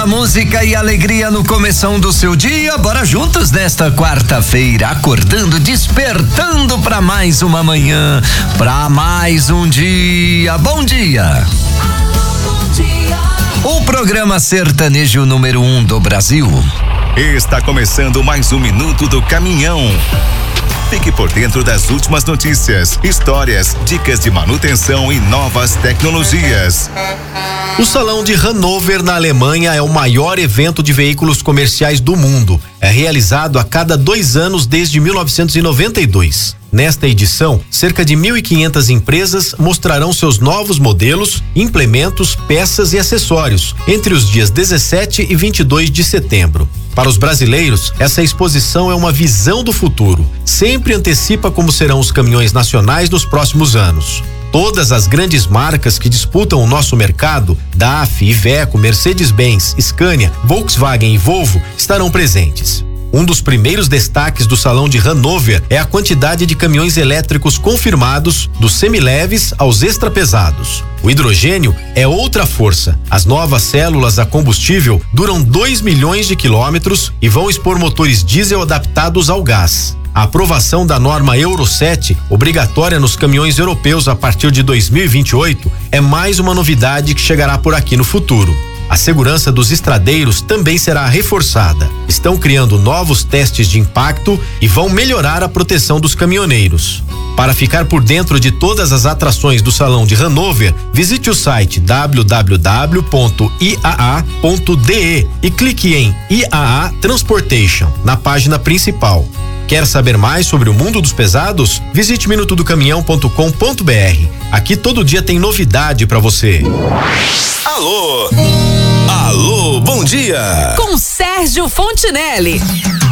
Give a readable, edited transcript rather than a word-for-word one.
música e alegria no começão do seu dia. Bora juntos nesta quarta-feira, acordando, despertando para mais uma manhã, para mais um dia. Bom dia. Bom dia. O programa sertanejo número 1 do Brasil. Está começando mais um Minuto do Caminhão. Fique por dentro das últimas notícias, histórias, dicas de manutenção e novas tecnologias. O Salão de Hannover, na Alemanha, é o maior evento de veículos comerciais do mundo. É realizado a cada 2 anos desde 1992. Nesta edição, cerca de 1.500 empresas mostrarão seus novos modelos, implementos, peças e acessórios entre os dias 17 e 22 de setembro. Para os brasileiros, essa exposição é uma visão do futuro. Sempre antecipa como serão os caminhões nacionais nos próximos anos. Todas as grandes marcas que disputam o nosso mercado, DAF, Iveco, Mercedes-Benz, Scania, Volkswagen e Volvo, estarão presentes. Um dos primeiros destaques do Salão de Hannover é a quantidade de caminhões elétricos confirmados, dos semileves aos extrapesados. O hidrogênio é outra força. As novas células a combustível duram 2 milhões de quilômetros e vão expor motores diesel adaptados ao gás. A aprovação da norma Euro 7, obrigatória nos caminhões europeus a partir de 2028, é mais uma novidade que chegará por aqui no futuro. A segurança dos estradeiros também será reforçada. Estão criando novos testes de impacto e vão melhorar a proteção dos caminhoneiros. Para ficar por dentro de todas as atrações do Salão de Hannover, visite o site www.iaa.de e clique em IAA Transportation na página principal. Quer saber mais sobre o mundo dos pesados? Visite minutodocaminhão.com.br. Aqui todo dia tem novidade para você. Alô, bom dia. Com Sérgio Fontinelli.